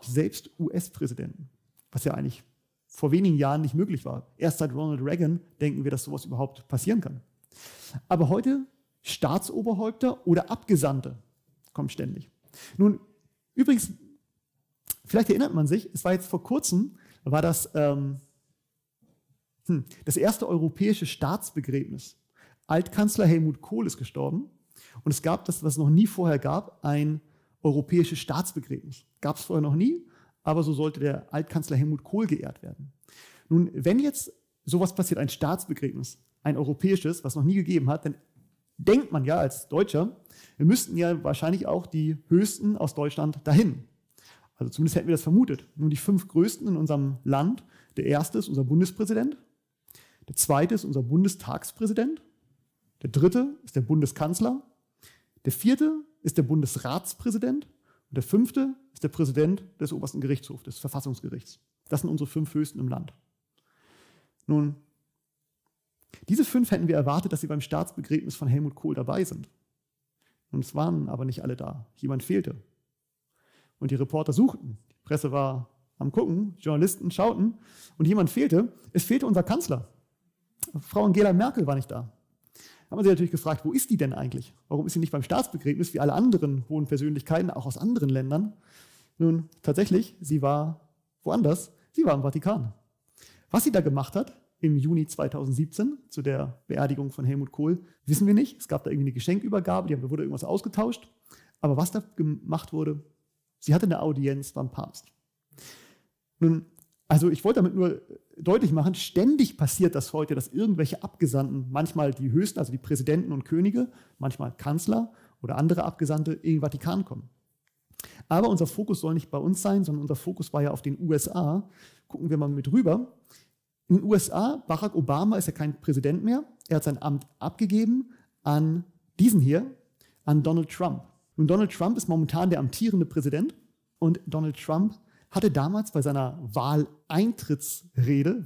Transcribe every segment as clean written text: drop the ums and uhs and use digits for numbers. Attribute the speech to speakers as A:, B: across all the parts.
A: selbst US-Präsidenten, was ja eigentlich vor wenigen Jahren nicht möglich war. Erst seit Ronald Reagan denken wir, dass sowas überhaupt passieren kann. Aber heute Staatsoberhäupter oder Abgesandte kommen ständig. Nun, übrigens, vielleicht erinnert man sich, es war jetzt vor kurzem, war das erste europäische Staatsbegräbnis. Altkanzler Helmut Kohl ist gestorben und es gab das, was es noch nie vorher gab, ein europäisches Staatsbegräbnis. Gab es vorher noch nie, aber so sollte der Altkanzler Helmut Kohl geehrt werden. Nun, wenn jetzt sowas passiert, ein Staatsbegräbnis, ein europäisches, was es noch nie gegeben hat, dann denkt man ja als Deutscher, wir müssten ja wahrscheinlich auch die Höchsten aus Deutschland dahin. Also zumindest hätten wir das vermutet. Nun, die 5 Größten in unserem Land, der erste ist unser Bundespräsident, der zweite ist unser Bundestagspräsident, der dritte ist der Bundeskanzler, der vierte ist der Bundesratspräsident und der fünfte ist der Präsident des obersten Gerichtshofs, des Verfassungsgerichts. Das sind unsere 5 Höchsten im Land. Nun, diese 5 hätten wir erwartet, dass sie beim Staatsbegräbnis von Helmut Kohl dabei sind. Und es waren aber nicht alle da. Jemand fehlte. Und die Reporter suchten. Die Presse war am Gucken, Journalisten schauten und jemand fehlte. Es fehlte unser Kanzler. Frau Angela Merkel war nicht da. Da haben wir sie natürlich gefragt, wo ist die denn eigentlich? Warum ist sie nicht beim Staatsbegräbnis wie alle anderen hohen Persönlichkeiten, auch aus anderen Ländern? Nun, tatsächlich, sie war woanders. Sie war im Vatikan. Was sie da gemacht hat im Juni 2017 zu der Beerdigung von Helmut Kohl, wissen wir nicht. Es gab da irgendwie eine Geschenkübergabe, da wurde irgendwas ausgetauscht. Aber was da gemacht wurde, sie hatte eine Audienz beim Papst. Nun, also ich wollte damit nur deutlich machen, ständig passiert das heute, dass irgendwelche Abgesandten, manchmal die Höchsten, also die Präsidenten und Könige, manchmal Kanzler oder andere Abgesandte in den Vatikan kommen. Aber unser Fokus soll nicht bei uns sein, sondern unser Fokus war ja auf den USA. Gucken wir mal mit rüber. In den USA, Barack Obama ist ja kein Präsident mehr. Er hat sein Amt abgegeben an diesen hier, an Donald Trump. Nun, Donald Trump ist momentan der amtierende Präsident und Donald Trump hatte damals bei seiner Wahlantrittsrede,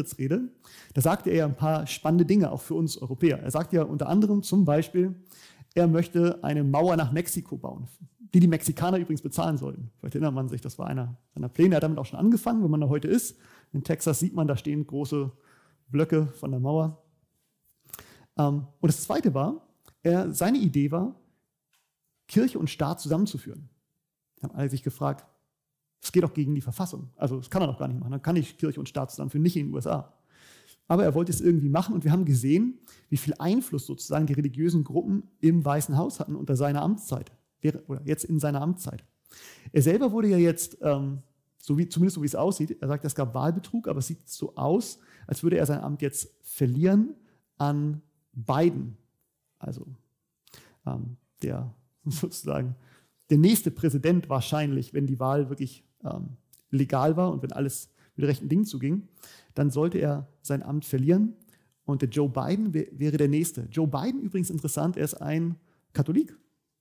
A: da sagte er ja ein paar spannende Dinge, auch für uns Europäer. Er sagte ja unter anderem zum Beispiel, er möchte eine Mauer nach Mexiko bauen, die die Mexikaner übrigens bezahlen sollten. Vielleicht erinnert man sich, das war einer seiner Pläne. Er hat damit auch schon angefangen, wenn man da heute ist. In Texas sieht man, da stehen große Blöcke von der Mauer. Und das Zweite war, seine Idee war, Kirche und Staat zusammenzuführen. Da haben alle sich gefragt, das geht doch gegen die Verfassung. Also das kann er doch gar nicht machen. Dann kann ich Kirche und Staat zusammenführen, nicht in den USA. Aber er wollte es irgendwie machen und wir haben gesehen, wie viel Einfluss sozusagen die religiösen Gruppen im Weißen Haus hatten unter seiner Amtszeit. Oder jetzt in seiner Amtszeit. Er selber wurde ja jetzt, zumindest so wie es aussieht, er sagt, es gab Wahlbetrug, aber es sieht so aus, als würde er sein Amt jetzt verlieren an Biden. Also der sozusagen der nächste Präsident wahrscheinlich, wenn die Wahl wirklich legal war und wenn alles mit rechten Dingen zuging, dann sollte er sein Amt verlieren und der Joe Biden wäre der Nächste. Joe Biden übrigens interessant, er ist ein Katholik.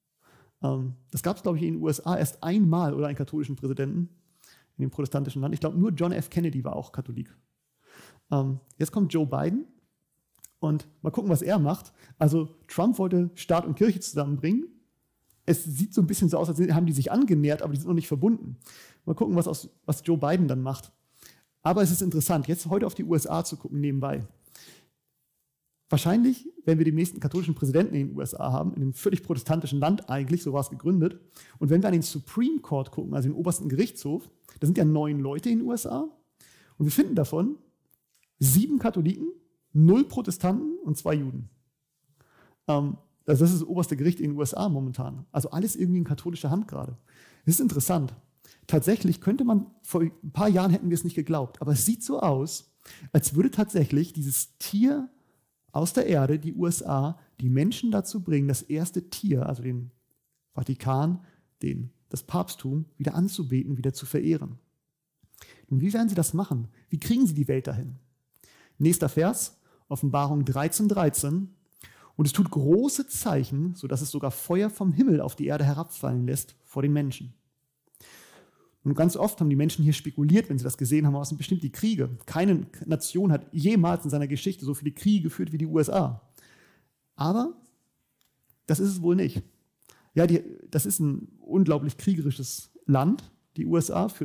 A: Das gab es, glaube ich, in den USA erst einmal oder einen katholischen Präsidenten in dem protestantischen Land. Ich glaube, nur John F. Kennedy war auch Katholik. Jetzt kommt Joe Biden und mal gucken, was er macht. Also Trump wollte Staat und Kirche zusammenbringen. Es sieht so ein bisschen so aus, als haben die sich angenähert, aber die sind noch nicht verbunden. Mal gucken, was Joe Biden dann macht. Aber es ist interessant, jetzt heute auf die USA zu gucken nebenbei. Wahrscheinlich, wenn wir den nächsten katholischen Präsidenten in den USA haben, in einem völlig protestantischen Land eigentlich, so war es gegründet, und wenn wir an den Supreme Court gucken, also den obersten Gerichtshof, da sind ja 9 Leute in den USA und wir finden davon 7 Katholiken, 0 Protestanten und 2 Juden. Also das ist das oberste Gericht in den USA momentan. Also alles irgendwie in katholischer Hand gerade. Das ist interessant. Tatsächlich könnte man, vor ein paar Jahren hätten wir es nicht geglaubt, aber es sieht so aus, als würde tatsächlich dieses Tier aus der Erde, die USA, die Menschen dazu bringen, das erste Tier, also den Vatikan, das Papsttum, wieder anzubeten, wieder zu verehren. Und wie werden sie das machen? Wie kriegen sie die Welt dahin? Nächster Vers, Offenbarung 13,13. Und es tut große Zeichen, sodass es sogar Feuer vom Himmel auf die Erde herabfallen lässt vor den Menschen. Und ganz oft haben die Menschen hier spekuliert, wenn sie das gesehen haben, was sind bestimmt die Kriege. Keine Nation hat jemals in seiner Geschichte so viele Kriege geführt wie die USA. Aber das ist es wohl nicht. Ja, das ist ein unglaublich kriegerisches Land, die USA,